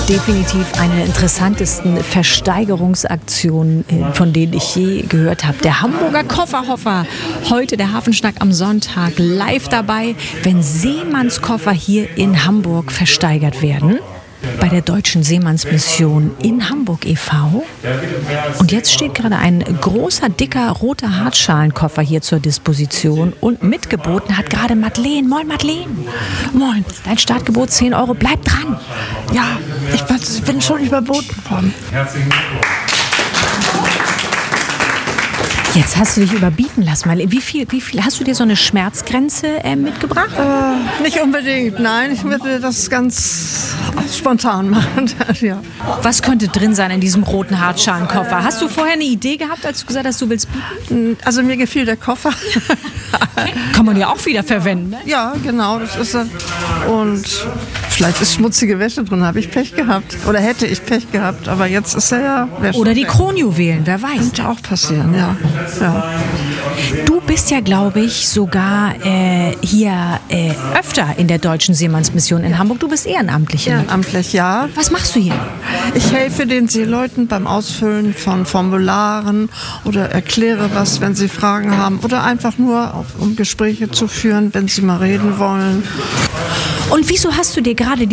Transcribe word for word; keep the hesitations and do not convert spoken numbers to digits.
Definitiv eine der interessantesten Versteigerungsaktionen, von denen ich je gehört habe. Der Hamburger Kofferhoffer, heute der Hafenschnack am Sonntag, live dabei, wenn Seemannskoffer hier in Hamburg versteigert werden. Bei der Deutschen Seemannsmission in Hamburg e V Und jetzt steht gerade ein großer, dicker, roter Hartschalenkoffer hier zur Disposition. Und mitgeboten hat gerade Madeleine. Moin, Madeleine. Moin. Dein Startgebot zehn Euro. Bleib dran. Ja, ich bin schon überboten worden. Herzlichen Glückwunsch. Jetzt hast du dich überbieten lassen. Wie viel, wie viel hast du dir so eine Schmerzgrenze äh, mitgebracht? Äh, nicht unbedingt, nein. Ich würde das ganz spontan machen. Ja. Was könnte drin sein in diesem roten Hartschalenkoffer? Hast du vorher eine Idee gehabt, als du gesagt hast, du willst bieten? Also mir gefiel der Koffer. Kann man ja auch wieder verwenden, ne? Ja, genau, das ist er. Und vielleicht ist schmutzige Wäsche drin, habe ich Pech gehabt. Oder hätte ich Pech gehabt, aber jetzt ist er ja Wäsche. Oder die Kronjuwelen, wer weiß. Könnte auch passieren, ja. ja. Du bist ja, glaube ich, sogar äh, hier äh, öfter in der Deutschen Seemannsmission in Hamburg. Du bist ehrenamtlich hier. Ehrenamtlich, ja. Was machst du hier? Ich helfe den Seeleuten beim Ausfüllen von Formularen oder erkläre was, wenn sie Fragen haben. Oder einfach nur, um Gespräche zu führen, wenn sie mal reden wollen. Und wieso hast du dir gerade